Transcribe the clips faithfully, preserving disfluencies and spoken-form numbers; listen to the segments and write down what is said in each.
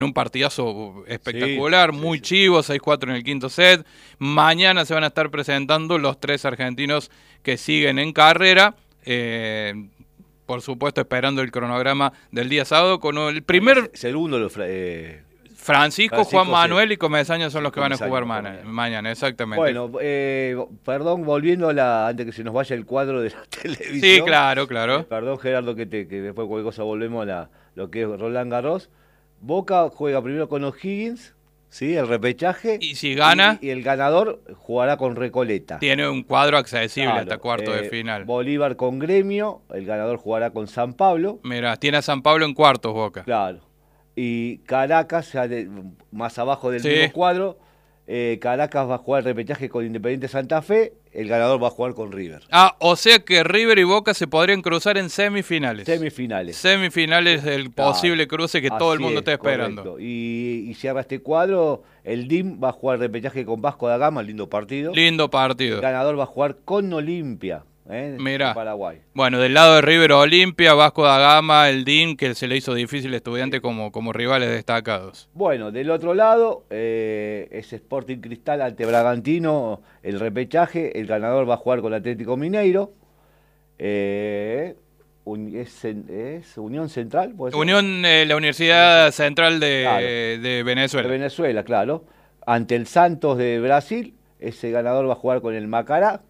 Un partidazo espectacular, sí, muy sí, sí. chivo, seis cuatro en el quinto set. Mañana se van a estar presentando los tres argentinos que siguen en carrera. Eh, por supuesto, esperando el cronograma del día sábado con el primer... Segundo, lo, eh, Francisco, Francisco, Juan Manuel sí. y Comesaña son Sí, los que van a jugar Comesaña, mañana, mañana. mañana, exactamente. Bueno, eh, perdón, volviendo a la, antes que se nos vaya el cuadro de la televisión. Sí, claro, claro. Eh, perdón, Gerardo, que, te, que después cualquier cosa volvemos a la, lo que es Roland Garros. Boca juega primero con O'Higgins, ¿sí? El repechaje. Y si gana, y, y el ganador jugará con Recoleta. tiene un cuadro accesible Claro, hasta cuarto eh, de final. Bolívar con Gremio, el ganador jugará con San Pablo. Mira, tiene a San Pablo en cuartos, Boca. Claro. Y Caracas, ya de, más abajo del Sí. mismo cuadro, eh, Caracas va a jugar el repechaje con Independiente Santa Fe, el ganador va a jugar con River. Ah, o sea que River y Boca se podrían cruzar en semifinales. Semifinales. Semifinales del Claro. posible cruce que Así todo el mundo es, está esperando. correcto. Y, y cierra este cuadro, el D I M va a jugar el repechaje con Vasco da Gama, lindo partido. Lindo partido. El ganador va a jugar con Olimpia, ¿eh? Mirá. En Paraguay. Bueno, del lado de River Olimpia, Vasco da Gama, el D I M, que se le hizo difícil a Estudiante Sí. como, como rivales destacados. Bueno, del otro lado, eh, es Sporting Cristal ante Bragantino, el repechaje, el ganador va a jugar con Atlético Mineiro. Eh, un, es, es Unión Central, ¿puede ser? Unión, eh, la Universidad Central de, Claro. de Venezuela. De Venezuela, claro. Ante el Santos de Brasil, ese ganador va a jugar con el Macará.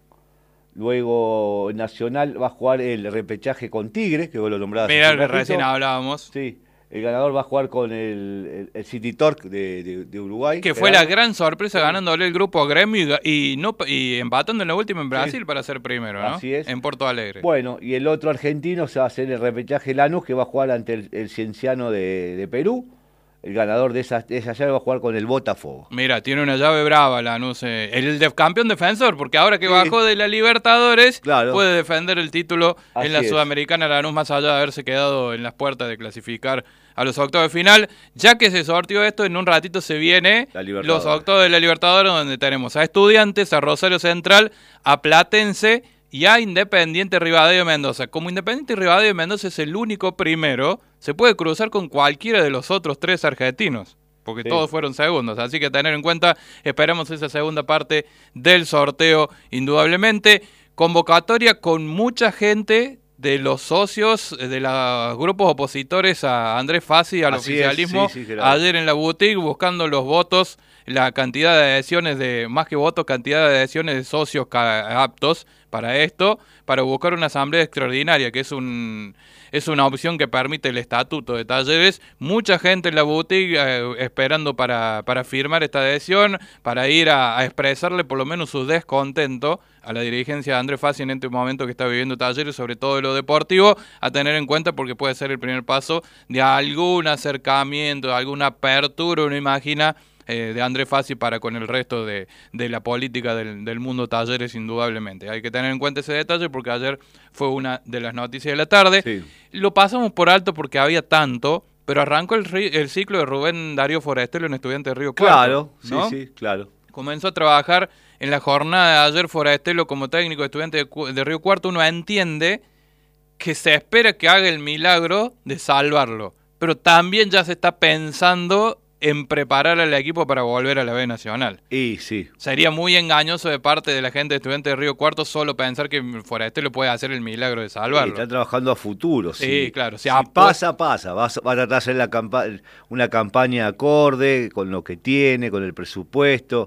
Luego Nacional va a jugar el repechaje con Tigre, que vos lo nombrabas. Mira, hace un ratito. recién hablábamos. Sí, el ganador va a jugar con el, el, el City Torque de, de, de Uruguay. Que fue la Gerardo. gran sorpresa ganándole el grupo a Gremio y, y, no, y empatando en la última en Brasil Sí. para ser primero, ¿no? Así es. En Porto Alegre. Bueno, y el otro argentino se va a hacer el repechaje Lanús, que va a jugar ante el, el Cienciano de, de Perú. El ganador de esa, de esa llave va a jugar con el Botafogo. Mira, tiene una llave brava Lanús. Eh. El de, campeón defensor, porque ahora que Sí. bajó de la Libertadores, Claro. puede defender el título Así en la es. Sudamericana Lanús, más allá de haberse quedado en las puertas de clasificar a los octavos de final. Ya que se sortió esto, en un ratito se viene La Libertadores. los octavos de la Libertadores, donde tenemos a Estudiantes, a Rosario Central, a Platense y a Independiente Rivadavia de Mendoza. Como Independiente Rivadavia de Mendoza es el único primero, se puede cruzar con cualquiera de los otros tres argentinos, porque Sí. todos fueron segundos. Así que tener en cuenta, esperamos esa segunda parte del sorteo, indudablemente. Convocatoria con mucha gente de los socios de los grupos opositores a Andrés Fassi, al Así es, oficialismo, sí, sí, Gerardo. ayer en la boutique, buscando los votos, la cantidad de adhesiones de, más que votos, cantidad de adhesiones de socios ca- aptos para esto, para buscar una asamblea extraordinaria, que es un es una opción que permite el estatuto de Talleres. Mucha gente en la boutique eh, esperando para, para firmar esta adhesión, para ir a, a expresarle por lo menos su descontento a la dirigencia de Andrés Fassi en este momento que está viviendo Talleres, sobre todo de lo deportivo, a tener en cuenta porque puede ser el primer paso de algún acercamiento, de alguna apertura, uno imagina, Eh, de Andrés Fassi para con el resto de, de la política del, del mundo Talleres, indudablemente. Hay que tener en cuenta ese detalle porque ayer fue una de las noticias de la tarde. Sí. Lo pasamos por alto porque había tanto, pero arrancó el, el ciclo de Rubén Darío Forestelo en Estudiante de Río Cuarto. Claro, ¿no? sí, sí, claro. Comenzó a trabajar en la jornada de ayer Forestelo como técnico de Estudiante de, de Río Cuarto. Uno entiende que se espera que haga el milagro de salvarlo, pero también ya se está pensando en preparar al equipo para volver a la B Nacional. Y sí. Sería muy engañoso de parte de la gente de Estudiantes de Río Cuarto solo pensar que Forestelo puede hacer el milagro de salvarlo. Está trabajando a futuro. Sí, sí. claro. Si Si pasa, pasa. Va a, va a tratar de hacer la campa una campaña acorde con lo que tiene, con el presupuesto,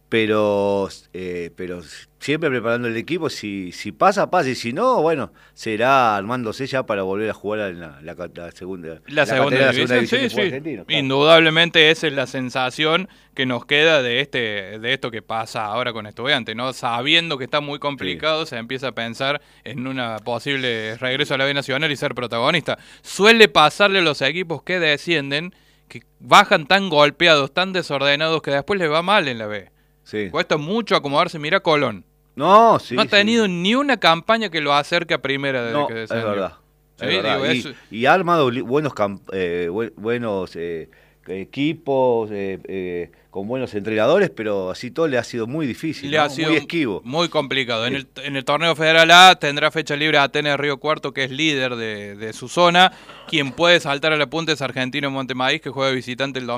pero, eh, pero siempre preparando el equipo. Si, si pasa, pasa. Y si no, bueno, será armándose ya para volver a jugar en la, la, la segunda, La, la segunda la división, división sí, de fútbol sí. argentino, claro. Indudablemente esa es la sensación que nos queda de este de esto que pasa ahora con Estudiantes, ¿no? Sabiendo que está muy complicado, sí. Se empieza a pensar en un posible regreso a la B Nacional y ser protagonista. Suele pasarle a los equipos que descienden, que bajan tan golpeados, tan desordenados, que después les va mal en la B. Sí. Cuesta mucho acomodarse. Mira Colón. No, sí, no ha tenido sí. ni una campaña que lo acerque a primera desde no, que es descendió. verdad. ¿Sí? Es verdad. Digo, y, es... y ha armado buenos, camp eh, buenos eh, equipos, eh, eh, con buenos entrenadores, pero así todo le ha sido muy difícil, Le ¿no? ha sido Muy esquivo. muy complicado. En Sí. el, en el torneo Federal A tendrá fecha libre Atenas Río Cuarto, que es líder de, de su zona. Quien puede saltar a la punta es Argentino Montemaíz, que juega visitante el domingo.